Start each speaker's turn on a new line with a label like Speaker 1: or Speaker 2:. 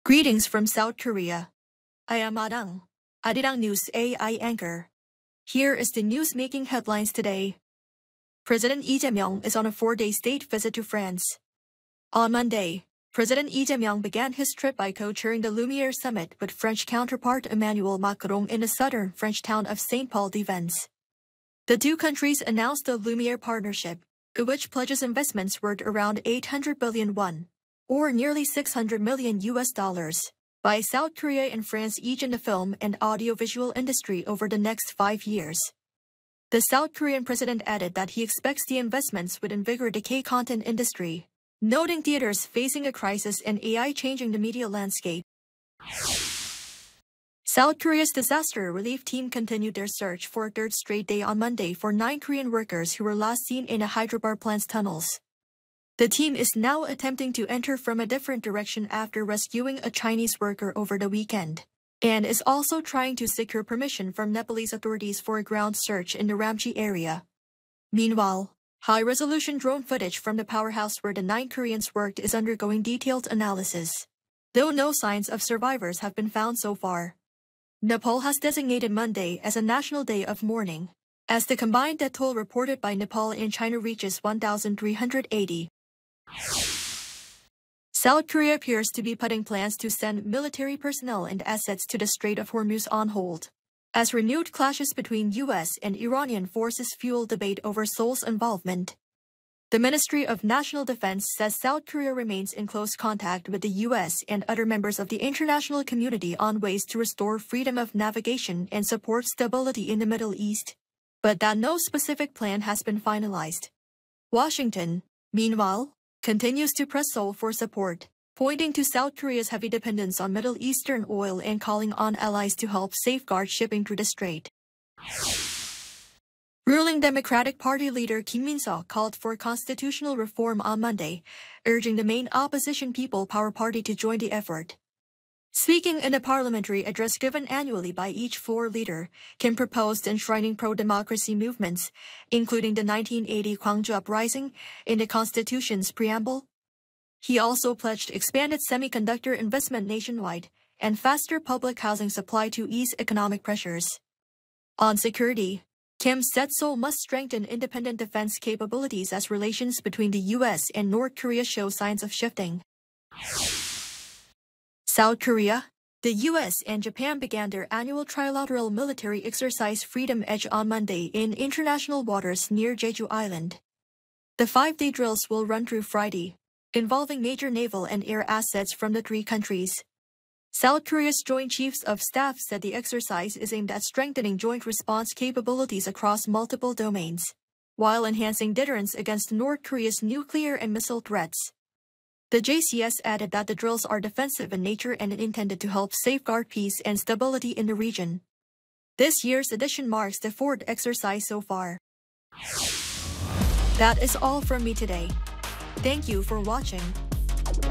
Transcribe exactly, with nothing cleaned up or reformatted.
Speaker 1: Greetings from South Korea. I am Adang, Arirang News A I anchor. Here is the news-making headlines today. President Lee Jae-myung is on a four-day state visit to France. On Monday, President Lee Jae-myung began his trip by co-chairing the Lumiere Summit with French counterpart Emmanuel Macron in the southern French town of Saint-Paul-de-Vence. The two countries announced the Lumiere Partnership, which pledges investments worth around eight hundred billion won, or nearly six hundred million U S dollars, by South Korea and France each in the film and audiovisual industry over the next five years. The South Korean president added that he expects the investments would invigorate the K-content industry, noting theaters facing a crisis and A I changing the media landscape. South Korea's disaster relief team continued their search for a third straight day on Monday for nine Korean workers who were last seen in a hydropower plant's tunnels. The team is now attempting to enter from a different direction after rescuing a Chinese worker over the weekend, and is also trying to secure permission from Nepalese authorities for a ground search in the Ramchi area. Meanwhile, high-resolution drone footage from the powerhouse where the nine Koreans worked is undergoing detailed analysis, though no signs of survivors have been found so far. Nepal has designated Monday as a national day of mourning, as the combined death toll reported by Nepal and China reaches one thousand three hundred eighty. South Korea appears to be putting plans to send military personnel and assets to the Strait of Hormuz on hold, as renewed clashes between U S and Iranian forces fuel debate over Seoul's involvement. The Ministry of National Defense says South Korea remains in close contact with the U S and other members of the international community on ways to restore freedom of navigation and support stability in the Middle East, but that no specific plan has been finalized. Washington, meanwhile, continues to press Seoul for support, pointing to South Korea's heavy dependence on Middle Eastern oil and calling on allies to help safeguard shipping through the strait. Ruling Democratic Party leader Kim Min-seok called for constitutional reform on Monday, urging the main opposition People Power Party to join the effort. Speaking in a parliamentary address given annually by each floor leader, Kim proposed enshrining pro-democracy movements, including the nineteen eighty Gwangju Uprising, in the Constitution's preamble. He also pledged expanded semiconductor investment nationwide and faster public housing supply to ease economic pressures. On security, Kim said Seoul must strengthen independent defense capabilities as relations between the U S and North Korea show signs of shifting. South Korea, the U S and Japan began their annual trilateral military exercise Freedom Edge on Monday in international waters near Jeju Island. The five-day drills will run through Friday, involving major naval and air assets from the three countries. South Korea's Joint Chiefs of Staff said the exercise is aimed at strengthening joint response capabilities across multiple domains, while enhancing deterrence against North Korea's nuclear and missile threats. The J C S added that the drills are defensive in nature and intended to help safeguard peace and stability in the region. This year's edition marks the fourth exercise so far. That is all from me today. Thank you for watching.